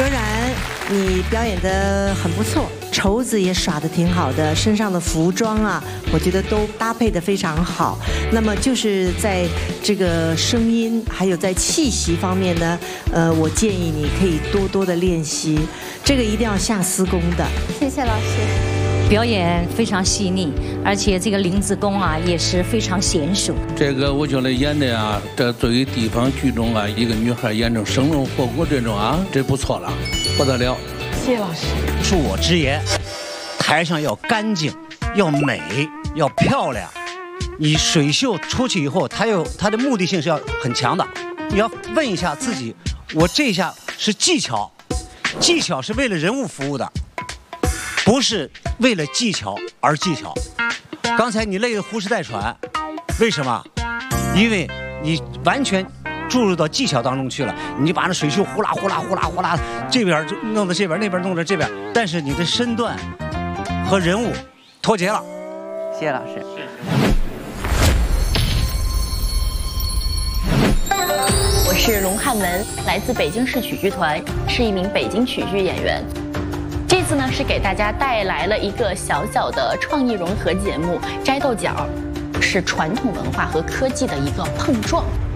卓然，你表演得很不错，绸子也耍得挺好的，身上的服装啊，我觉得都搭配得非常好。那么就是在这个声音还有在气息方面呢，我建议你可以多多的练习，这个一定要下私功的。 谢谢老师。 表演非常细腻，而且这个林子功啊也是非常娴熟。 这个我觉得演的啊，这作为地方剧中啊，一个女孩演成生龙活虎这种啊，这不错了，不得了。 谢谢老师。 恕我直言，台上要干净，要美，要漂亮。你水袖出去以后，它的目的性是要很强的。你要问一下自己，我这一下是技巧，技巧是为了人物服务的。不是为了技巧而技巧。刚才你累得呼哧带喘，为什么？因为你完全注入到技巧当中去了，你就把那水袖呼啦呼啦呼啦呼啦，这边弄到这边，那边弄到这边，但是你的身段和人物脱节了。 谢谢老师。 我是龙汉文，来自北京市曲剧团，是一名北京曲剧演员。这次呢是给大家带来了一个小小的创意融合节目《摘豆角》，是传统文化和科技的一个碰撞。